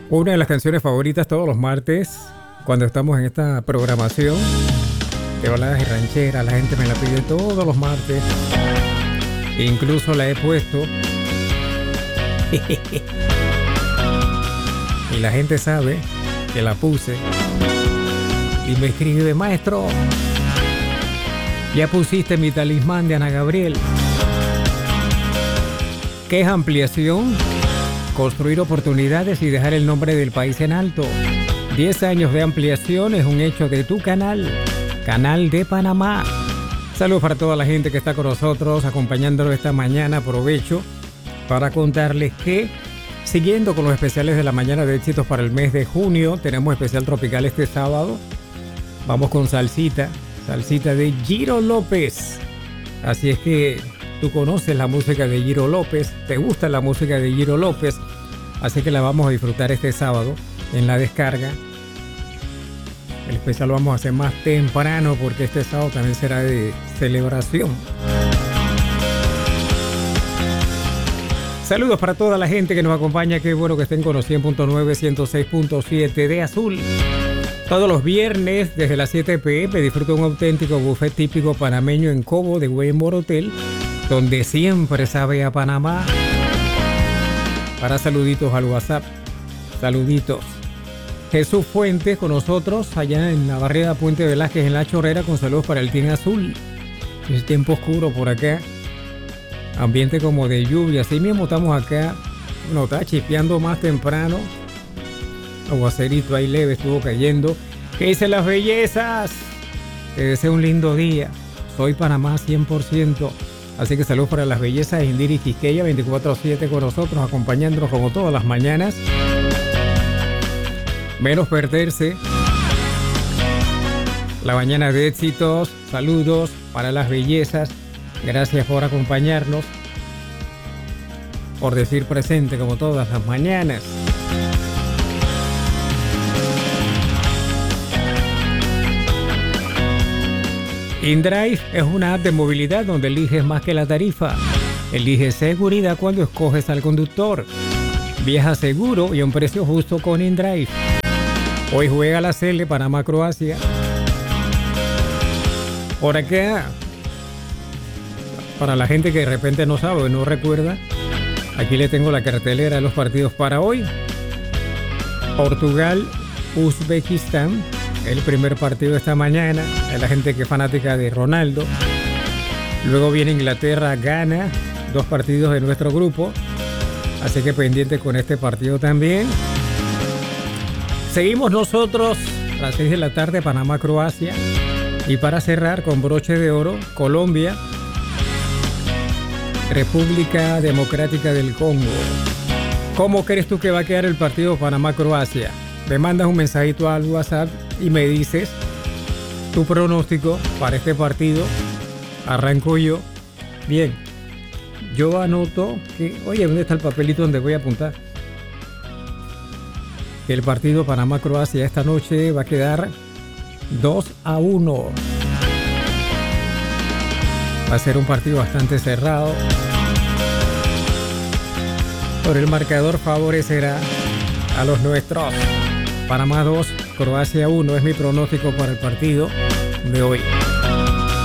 Una de las canciones favoritas todos los martes, cuando estamos en esta programación de baladas y rancheras, la gente me la pide todos los martes. Incluso la he puesto. Y la gente sabe que la puse. Y me escribe: maestro, ya pusiste mi talismán de Ana Gabriel. ¿Qué es ampliación? Construir oportunidades y dejar el nombre del país en alto. 10 años de ampliación es un hecho de tu canal, Canal de Panamá. Saludos para toda la gente que está con nosotros, acompañándonos esta mañana. Aprovecho para contarles que, siguiendo con los especiales de la mañana de éxitos para el mes de junio, tenemos especial tropical este sábado. Vamos con salsita de Giro López. Así es que tú conoces la música de Giro López, te gusta la música de Giro López, así que la vamos a disfrutar este sábado en la descarga. El especial lo vamos a hacer más temprano porque este sábado también será de celebración. Saludos para toda la gente que nos acompaña, qué bueno que estén con los 100.9, 106.7 de Azul. Todos los viernes desde las 7 p.m. disfruta un auténtico buffet típico panameño en Cobo de Wayne Hotel, donde siempre sabe a Panamá. Para saluditos al WhatsApp. Saluditos. Jesús Fuentes con nosotros allá en la barriada Puente Velázquez en La Chorrera, con saludos para el Team Azul. Es tiempo oscuro por acá. Ambiente como de lluvia. Así mismo estamos acá. Bueno, está chispeando más temprano. Aguacerito ahí leve estuvo cayendo. ¿Qué dicen las bellezas? Te deseo un lindo día. Soy Panamá 100%. Así que saludos para las bellezas de Indira y Quisqueya, 24/7 con nosotros, acompañándonos como todas las mañanas. Menos perderse. La mañana de éxitos. Saludos para las bellezas. Gracias por acompañarnos. Por decir presente como todas las mañanas. InDrive es una app de movilidad donde eliges más que la tarifa. Eliges seguridad cuando escoges al conductor. Viaja seguro y a un precio justo con InDrive. Hoy juega la Sele Panamá-Croacia. Por acá, para la gente que de repente no sabe o no recuerda, aquí le tengo la cartelera de los partidos para hoy. Portugal, Uzbekistán. El primer partido de esta mañana, a la gente que es fanática de Ronaldo. Luego viene Inglaterra, Ghana, 2 partidos de nuestro grupo. Así que pendiente con este partido también. Seguimos nosotros a las 6 de la tarde, Panamá, Croacia. Y para cerrar con broche de oro, Colombia, República Democrática del Congo. ¿Cómo crees tú que va a quedar el partido Panamá-Croacia? Me mandas un mensajito al WhatsApp y me dices tu pronóstico para este partido. Arranco yo. Bien, yo anoto que... Oye, ¿dónde está el papelito donde voy a apuntar? Que el partido Panamá-Croacia esta noche va a quedar 2-1. Va a ser un partido bastante cerrado, pero el marcador favorecerá a los nuestros. Panamá 2, Croacia 1 es mi pronóstico para el partido de hoy.